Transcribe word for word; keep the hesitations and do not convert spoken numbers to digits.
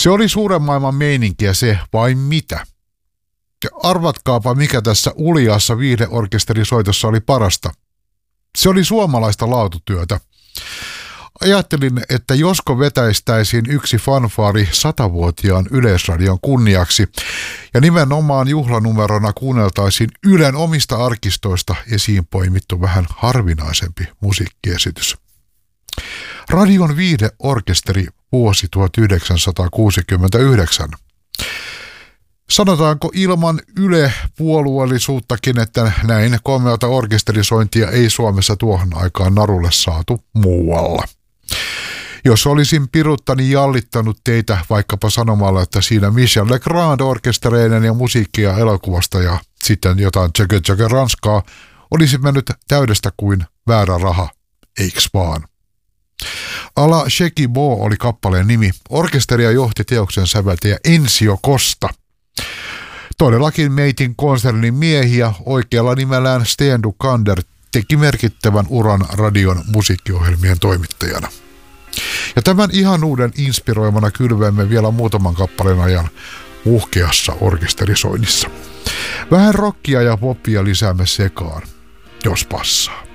Se oli suuren maailman meininkiä se, vai mitä? Ja arvatkaapa, mikä tässä uljaassa viihdeorkesterisoitossa oli parasta. Se oli suomalaista laatutyötä. Ajattelin, että josko vetäistäisiin yksi fanfaari satavuotiaan Yleisradion kunniaksi ja nimenomaan juhlanumerona kuunneltaisiin Ylen omista arkistoista esiin poimittu vähän harvinaisempi musiikkiesitys. Radion viihdeorkesteri vuosi tuhatyhdeksänsataakuusikymmentäyhdeksän. Sanotaanko ilman Yle-puolueellisuuttakin, että näin komeata orkesterisointia ei Suomessa tuohon aikaan narulle saatu muualla. Jos olisin piruttani jallittanut teitä vaikkapa sanomalla, että siinä Michel Legrand orkestereinen ja musiikkia elokuvasta ja sitten jotain tjökö tjökö ranskaa, olisi mennyt täydestä kuin väärä raha, eiks vaan? Ala Sheki Bo oli kappaleen nimi. Orkesteria johti teoksen säveltäjä Ensio Costa. Todellakin meitin konsernin miehiä oikealla nimellään Sten Dukander teki merkittävän uran radion musiikkiohjelmien toimittajana. Ja tämän ihan uuden inspiroimana kylveemme vielä muutaman kappaleen ajan uhkeassa orkesterisoinnissa. Vähän rockia ja poppia lisäämme sekaan, jos passaa.